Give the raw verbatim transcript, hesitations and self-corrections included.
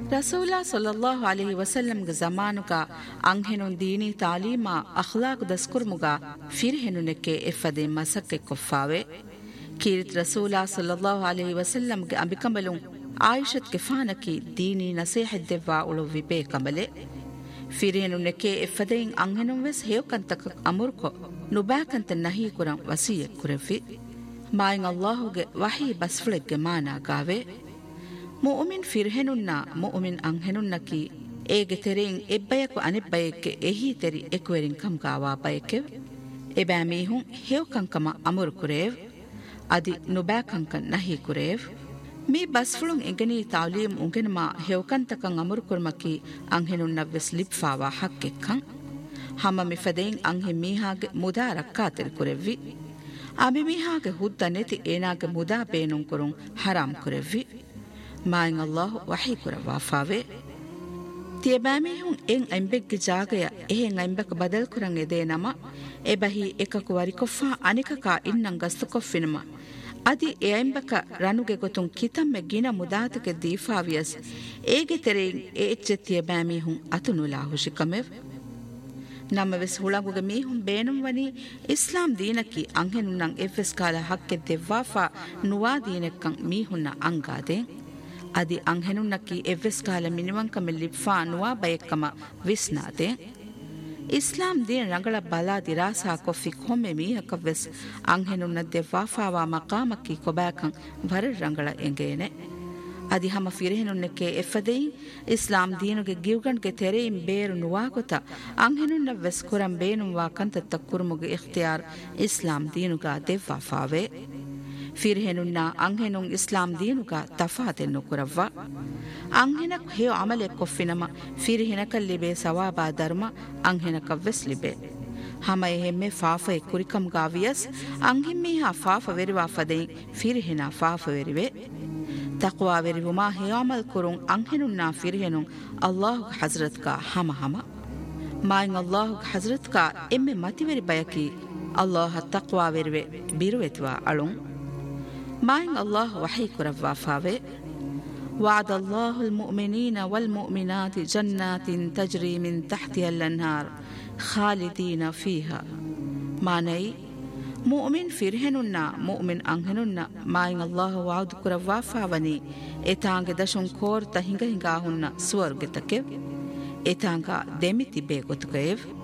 ರಸೂಲಾ ಸಲ್ಲಲ್ಲಾಹು ಅಲೈಹಿ ವಸಲ್ಲಂಗೆ ಜಮಾನುಗ ಅಂಹೆನುನ್ ದೀನಿ ತಾಲೀಮಾ ಅಖ್ಲಾಕ್ ದಸ್ಕುರ್ಮುಗ ಫಿರ್ಹೆನುನೆಕ್ಕೆ ಎಫ್ಫದೆ ಮಸಕ್ಕೆ ಕೊಫ್ಫಾವೆ ಕೀರಿತ್ ರಸೂಲಾ ಸಲ್ಲಲ್ಲಾಹು ಅಲೈಹಿ ವಸಲ್ಲಂಗೆ ಅಂಬಿಕಂಬಲುಂ ಆಯಿಷತ್ ಗೆಫಾನಕಿ ದೀನಿ ನಸೀಹದ್ದೆವ್ವಾ ಉಳು ವಿಪೇ ಕಮಲೆ ಫಿರ್ಹೆನುನೆಕ್ಕೆ ಎಫ್ಫದೆಯಿಂ ಅಂಹೆನುನ್ ವೆಸ್ ಹೇವಕಂತಕ ಅಮುರ್ಕೊ ನುಬಾಕಂತ ನಹಿ ಕುರಂ ವಸೀಯತ್ ಕುರೆವ್ವಿ ಮಾಯಿಂ ಅಲ್ಲಾಹುಗೆ ವಹಿ ಬಸ್ಫುಳೆಗ್ಗೆ ಮಾನಾಗಾವೆ ಮುಅ್ಮಿನ್ ಫಿರ್ಹೆನುನ್ನ ಮುಅ್ಮಿನ್ ಅಂಹೆನುನ್ನಕಿ ಏಗೆ ತೆರೆಯಿಂ ಎಬ್ಬಯಕು ಅನಿಬ್ಬಯಕ್ಕೆ ಎಹಿ ತೆರಿ ಎಕುವೆರಿಂ ಕಂಗಾವಾ ಬಯಕೆವ್ ಎಬෑ ಮೀಹುಂ ಹೇವಕಂಕಮ ಅಮುರು ಕುರೇವ್ ಅದಿ ನುಬಾಕಂಕನ್ ನಹಿ ಕುರೇವ್ ಮೀ ಬಸ್ಫುಳುಂ ಎಂಗನಿ ತಾಲೀಮ್ ಉಂಗೆನಮ ಹೇವಕಂತಕಂ ಅಮುರು ಕುರ್ಮಕಿ ಅಂಹೆನುನ್ನವ್ವೆಸ್ ಲಿಪ್ಫಾವಾ ಹಕ್ಕೆಕ್ಕಂ ಹಮ ಮಿಫದೆಯಿಂ ಅಂಹೆ ಮೀಹಾಗೆ ಮುದಾ ರಕ್ಕಾತೆರಿ ಕುರೆವ್ವಿ ಅಮಿ ಮೀಹಾಗೆ ಹುದ್ದ ನೆತಿ ಏನಾಗೆ ಮುದಾ ಬೇನುಂ ಕುರುಂ ಹರಾಮ್ ಕುರೆವ್ವಿ ಮಾಯಿಂ ಅಲ್ಲಾಹು ವಹಿ ಕುರವಾಫಾವೆ ತಿಯಬಾಮಿಹುಂ ಎಂ ಅಂಬೆಗ್ಗೆ ಜಾಗಯ ಎಹೆಂ ಅಂಬೆಕ ಬದಲ್ ಕುರಂ ಎದೆ ನಮ ಎಬಹಿ ಎಕಕು ವರಿಕೊಫಾ ಅನಿಕಕ ಇನ್ನಂ ಗಸ್ತುಕೊಫಿನಮ ಅದಿ ಎ ಅಂಬೆಕ ರನುಗೆ ಗೊತುಂ ಕಿತಮ್ಮೆ ಗಿನ ಮುದಾತಕೆ ದೀಫಾವಿಯಸ್ ಏಗೆ ತೆರೆಯಿಂ ಎ ಎಚ್ಚೆ ತಿಯಬಾಮಿಹುಂ ಅತುನುಲಾ ಹುಶಿಕಮೆವ್ ನಮ್ಮ ವೆಸ್ ಹುಳಗುಗೆ ಮೀಹುಂ ಬೇನುಂ ವನಿ ಇಸ್ಲಾಂ ದೀನಕಿ ಅಂಹೆನುನ್ನಂ ಎಫ್ಎಸ್ ಕಾಲ ಹಕ್ಕೆ ದೆವ್ವಾಫಾ ನುವಾ ದೀನೆಕ್ಕಂ ಮೀಹುನ್ನ ಅಂಗಾದೆ ಅದಿ ಅಂಹೆನುನ್ನಕಿ ಎವ್ವೆಸ್ ಕಾಲ ಮಿನಿವಂಕಮ ಲಿಫ್ಫಾ ನುವಾ ಬಯಕ್ಕಮ ವಿಸ್ನಾದೆ ಇಸ್ಲಾಂ ದೀನ್ ರಂಗಳ ಬಲಾ ದಿರಾಸಾ ಕೊಫಿ ಕೊಮ್ಮೆ ಮೀಹಕವೆಸ್ ಅಂಹೆನುನ್ನ ದೆವ್ವಾಫಾವಾ ಮಕಾಮಕ್ಕಿ ಕೊಬಾಕಂ ವರ ರಂಗಳ ಎಂಗೇನೆ ಅದಿ ಹಮ ಫಿರೆಹೆನುನ್ನಕ್ಕೆ ಎಫ್ಫದೆಯಿ ಇಸ್ಲಾಂ ದೀನುಗೆ ಗಿವ್ಗಣ್ಗೆ ತೆರೆಯಿಂ ಬೇರು ನುವಾಗೊತ ಅಂಹೆನುನ್ನ ವೆಸ್ ಕುರಂ ಬೇನುವಾ ಕಂತತ್ತ ಕುರುಮುಗೆ ಇಖ್ತಿಯಾರ್ ಇಸ್ಲಾಂ ದೀನುಗ ದೆವ್ವಾಫಾವೆ ಫಿರ್ಹೆನುನ್ನ ಅಂಹೆನುಂ ಇಸ್ಲಾಂ ದೀನುಗ ತಫಾತೆನ್ನು ಕುರವ್ವ ಅಂಹೆನಕ್ ಹೇಯೋ ಅಮಲೆ ಕೊಫ್ಫಿನಮ ಫಿರ್ಹೆನಕಲ್ಲಿಬೆ ಸವಾಬಾ ಧರ್ಮ ಅಂಹೆನಕವ್ವೆಸ್ ಲಿಬೆ ಹಮ ಎಹೆಮ್ಮೆ ಫಾಫೆ ಕುರಿಕಂ ಗಾವಿಯಸ್ ಅಂಹಿಮ್ಮೀಹಾ ಫಾಫ ವೆರಿವಾ ಫದೆಯಿಂ ಫಿರ್ಹೆನ ಫಾಫ ವೆರಿವೆ ತಕ್ವಾ ವೆರಿವುಮಾ ಹೇಯೋ ಅಮಲ್ ಕುರುಂ ಅಂಹೆನುನ್ನ ಫಿರ್ಹೆನುಂ ಅಲ್ಲಾಹು ಹಜರತ್ಕ ಹಮ ಹಮ ಮಾಯಿಂ ಅಲ್ಲಾಹು ಹಜರತ್ಕ ಎಮ್ಮೆ ಮತಿವೆರಿ ಬಯಕಿ ಅಲ್ಲಾಹ ತಕ್ವಾ ವೆರಿವೆ ಬಿರುವೆತ್ವಾ ಅಳುಂ ಮಾಯಿಂ ಅಲ್ಲಾಹ್ ವಹಿ ಕುರವ್ವಾಫಾವೆ وعد الله المؤمنين والمؤمنات جنات تجري من تحتها الأنهار خالدين فيها معنى مؤمن فرهننا مؤمن أنهننا ماين الله وعد كروافاوني إتانغ دشون كور تهنغ هنغاهن سورغ تكيف إتانغ دمتي بيغتكيف